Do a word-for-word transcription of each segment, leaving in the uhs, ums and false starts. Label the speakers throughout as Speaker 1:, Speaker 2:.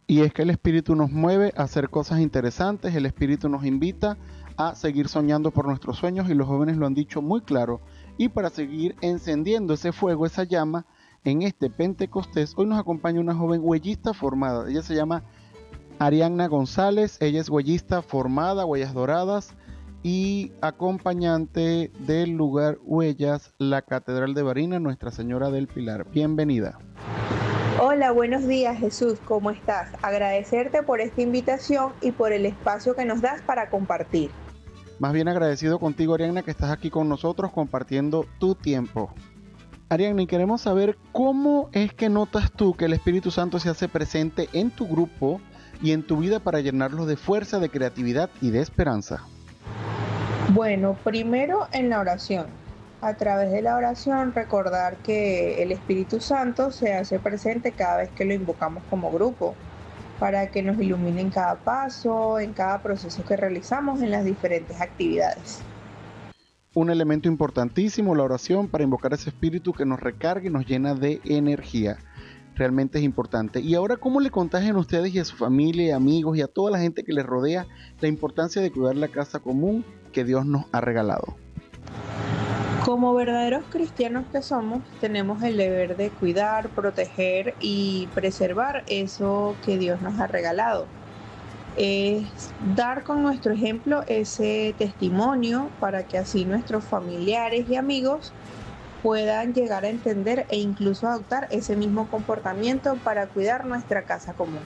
Speaker 1: Y es que el Espíritu nos mueve a hacer cosas interesantes, el Espíritu nos invita a seguir soñando por nuestros sueños y los jóvenes lo han dicho muy claro. Y para seguir encendiendo ese fuego, esa llama, en este Pentecostés, hoy nos acompaña una joven huellista formada. Ella se llama Arianna González, ella es huellista formada, Huellas Doradas, y acompañante del lugar Huellas, la Catedral de Barina, Nuestra Señora del Pilar. Bienvenida.
Speaker 2: Hola, buenos días Jesús, ¿cómo estás? Agradecerte por esta invitación y por el espacio que nos das para compartir.
Speaker 1: Más bien agradecido contigo, Arianna, que estás aquí con nosotros compartiendo tu tiempo. Arianna, y queremos saber cómo es que notas tú que el Espíritu Santo se hace presente en tu grupo y en tu vida para llenarlos de fuerza, de creatividad y de esperanza.
Speaker 2: Bueno, primero en la oración. A través de la oración recordar que el Espíritu Santo se hace presente cada vez que lo invocamos como grupo, para que nos ilumine en cada paso, en cada proceso que realizamos en las diferentes actividades.
Speaker 1: Un elemento importantísimo, la oración, para invocar ese espíritu que nos recarga y nos llena de energía. Realmente es importante. Y ahora, ¿cómo le contagian a ustedes y a su familia, y amigos y a toda la gente que les rodea la importancia de cuidar la casa común que Dios nos ha regalado?
Speaker 2: Como verdaderos cristianos que somos, tenemos el deber de cuidar, proteger y preservar eso que Dios nos ha regalado. Es dar con nuestro ejemplo ese testimonio para que así nuestros familiares y amigos puedan llegar a entender e incluso adoptar ese mismo comportamiento para cuidar nuestra casa común.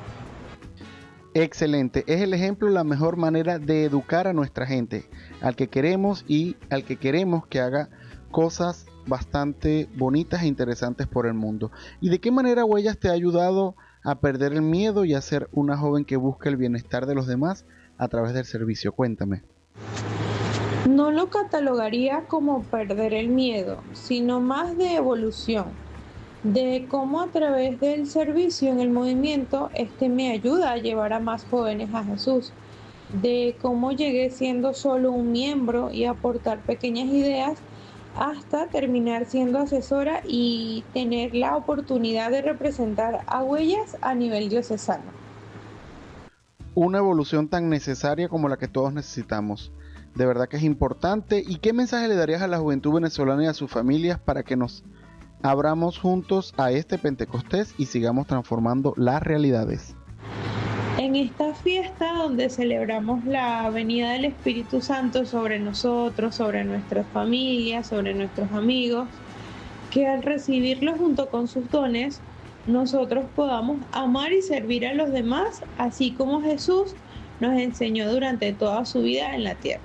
Speaker 1: Excelente, es el ejemplo, la mejor manera de educar a nuestra gente, al que queremos y al que queremos que haga cosas bastante bonitas e interesantes por el mundo. ¿Y de qué manera Huellas te ha ayudado a perder el miedo y a ser una joven que busca el bienestar de los demás a través del servicio? Cuéntame.
Speaker 2: No lo catalogaría como perder el miedo, sino más de evolución, de cómo a través del servicio en el movimiento este me ayuda a llevar a más jóvenes a Jesús, de cómo llegué siendo solo un miembro y aportar pequeñas ideas hasta terminar siendo asesora y tener la oportunidad de representar a Huellas a nivel diocesano.
Speaker 1: Una evolución tan necesaria como la que todos necesitamos. De verdad que es importante. ¿Y qué mensaje le darías a la juventud venezolana y a sus familias para que nos abramos juntos a este Pentecostés y sigamos transformando las realidades?
Speaker 2: En esta fiesta donde celebramos la venida del Espíritu Santo sobre nosotros, sobre nuestras familias, sobre nuestros amigos, que al recibirlo junto con sus dones, nosotros podamos amar y servir a los demás, así como Jesús nos enseñó durante toda su vida en la tierra.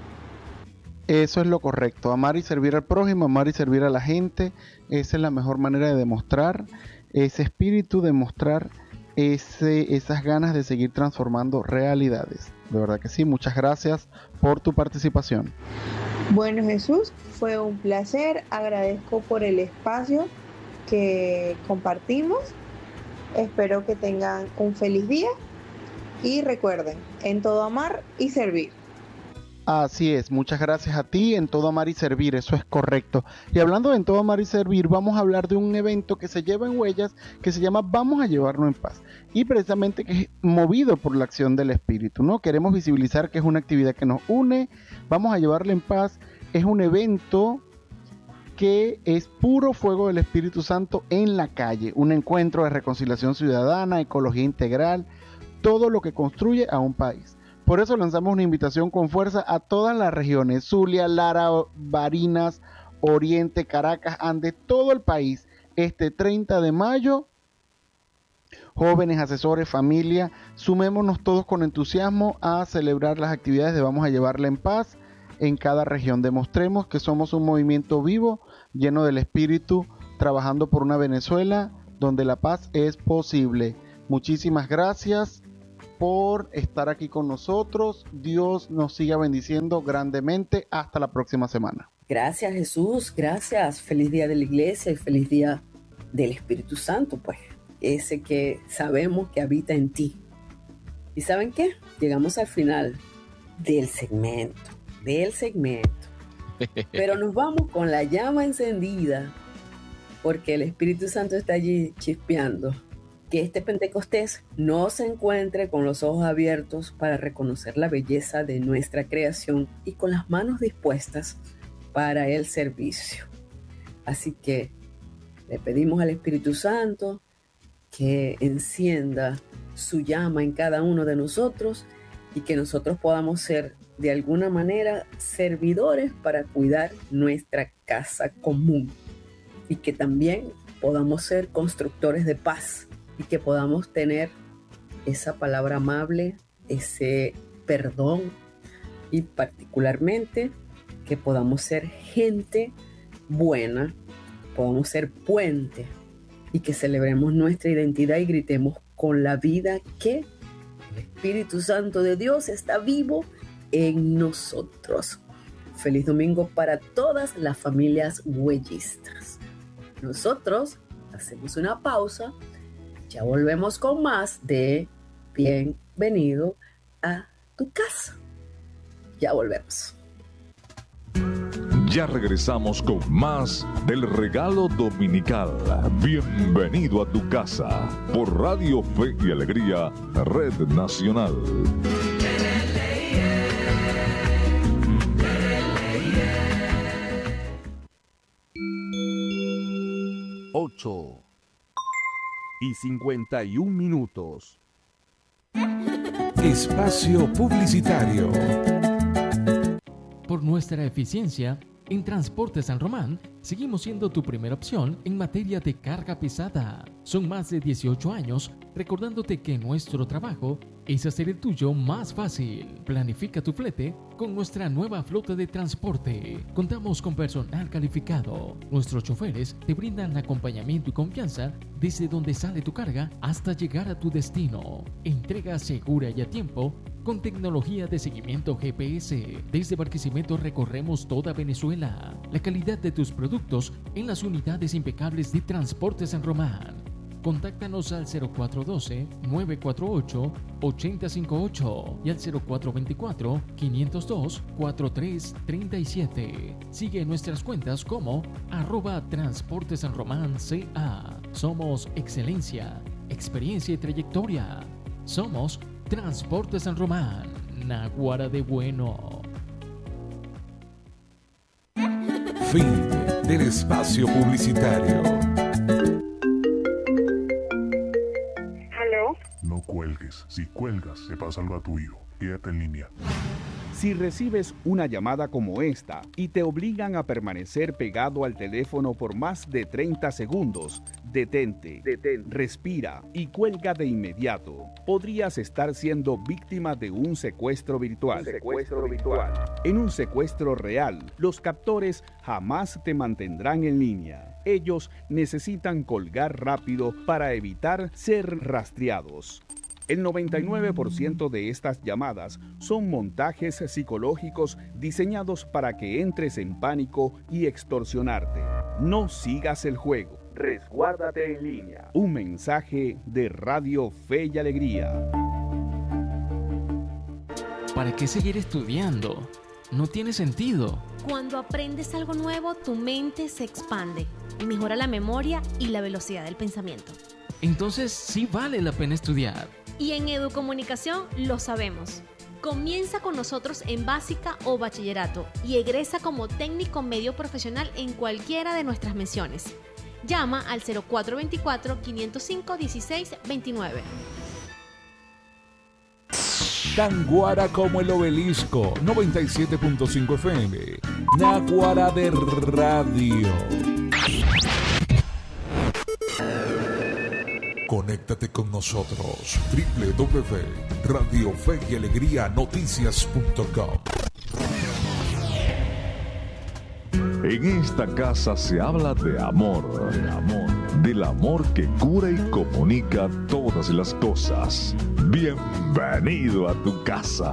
Speaker 1: Eso es lo correcto, amar y servir al prójimo, amar y servir a la gente. Esa es la mejor manera de demostrar ese espíritu, demostrar ese, esas ganas de seguir transformando realidades. De verdad que sí, muchas gracias por tu participación.
Speaker 2: Bueno, Jesús, fue un placer, agradezco por el espacio que compartimos, espero que tengan un feliz día y recuerden, en todo amar y servir.
Speaker 1: Así es, muchas gracias a ti, en todo amar y servir, eso es correcto. Y hablando de en todo amar y servir, vamos a hablar de un evento que se lleva en Huellas, que se llama Vamos a llevarlo en paz. Y precisamente que es movido por la acción del Espíritu, ¿no? Queremos visibilizar que es una actividad que nos une, vamos a llevarla en paz, es un evento que es puro fuego del Espíritu Santo en la calle, un encuentro de reconciliación ciudadana, ecología integral, todo lo que construye a un país. Por eso lanzamos una invitación con fuerza a todas las regiones, Zulia, Lara, Barinas, Oriente, Caracas, Andes, todo el país, este treinta de mayo. Jóvenes, asesores, familia, sumémonos todos con entusiasmo a celebrar las actividades de Vamos a llevarla en paz en cada región. Demostremos que somos un movimiento vivo, lleno del espíritu, trabajando por una Venezuela donde la paz es posible. Muchísimas gracias por estar aquí con nosotros. Dios nos siga bendiciendo grandemente. Hasta la próxima semana.
Speaker 3: Gracias, Jesús, gracias. Feliz día de la iglesia y feliz día del Espíritu Santo, pues, ese que sabemos que habita en ti. ¿Y saben qué? Llegamos al final del segmento, del segmento. Pero nos vamos con la llama encendida, porque el Espíritu Santo está allí chispeando Que este Pentecostés no se encuentre con los ojos abiertos para reconocer la belleza de nuestra creación y con las manos dispuestas para el servicio. Así que le pedimos al Espíritu Santo que encienda su llama en cada uno de nosotros y que nosotros podamos ser de alguna manera servidores para cuidar nuestra casa común y que también podamos ser constructores de paz y que podamos tener esa palabra amable, ese perdón y particularmente que podamos ser gente buena, podamos ser puente y que celebremos nuestra identidad y gritemos con la vida que el Espíritu Santo de Dios está vivo en nosotros. Feliz domingo para todas las familias huellistas. Nosotros hacemos una pausa. Ya volvemos con más de Bienvenido a tu casa. Ya volvemos.
Speaker 4: Ya regresamos con más del regalo dominical. Bienvenido a tu casa por Radio Fe y Alegría, Red Nacional.
Speaker 5: Ocho y cincuenta y un minutos.
Speaker 6: Espacio publicitario.
Speaker 7: Por nuestra eficiencia, en Transportes San Román, seguimos siendo tu primera opción en materia de carga pesada. Son más de dieciocho años recordándote que nuestro trabajo es hacer el tuyo más fácil. Planifica tu flete con nuestra nueva flota de transporte. Contamos con personal calificado. Nuestros choferes te brindan acompañamiento y confianza desde donde sale tu carga hasta llegar a tu destino. Entrega segura y a tiempo con tecnología de seguimiento G P S. Desde Barquisimeto recorremos toda Venezuela. La calidad de tus productos en las unidades impecables de Transportes San Román. Contáctanos al cero cuatro uno dos, nueve cuatro ocho, ocho cero cinco ocho y al cero cuatro dos cuatro, cinco cero dos, cuatro tres tres siete. Sigue nuestras cuentas como arroba Transportes San Román C A. Somos excelencia, experiencia y trayectoria. Somos Transportes San Román, Naguará de bueno.
Speaker 6: Fin del espacio publicitario.
Speaker 8: No cuelgues. Si cuelgas, le pasa algo a tu hijo. Quédate en línea.
Speaker 5: Si recibes una llamada como esta y te obligan a permanecer pegado al teléfono por más de treinta segundos, detente, detente, respira y cuelga de inmediato. Podrías estar siendo víctima de un secuestro virtual. Un secuestro virtual. En un secuestro real, los captores jamás te mantendrán en línea. Ellos necesitan colgar rápido para evitar ser rastreados. El noventa y nueve por ciento de estas llamadas son montajes psicológicos diseñados para que entres en pánico y extorsionarte. No sigas el juego. Resguárdate en línea. Un mensaje de Radio Fe y Alegría.
Speaker 7: ¿Para qué seguir estudiando? No tiene sentido.
Speaker 9: Cuando aprendes algo nuevo, tu mente se expande, mejora la memoria y la velocidad del pensamiento.
Speaker 7: Entonces sí vale la pena estudiar.
Speaker 9: Y en Educomunicación lo sabemos. Comienza con nosotros en básica o bachillerato y egresa como técnico medio profesional en cualquiera de nuestras menciones. Llama al cero cuatro dos cuatro, cinco cero cinco, uno seis dos nueve.
Speaker 6: Tan guara como el obelisco, noventa y siete punto cinco F M. Naguará de Radio. Conéctate con nosotros. doble u doble u doble u punto radio fe y alegría noticias punto com.
Speaker 4: En esta casa se habla de amor, de amor, del amor que cura y comunica todas las cosas. Bienvenido a tu casa.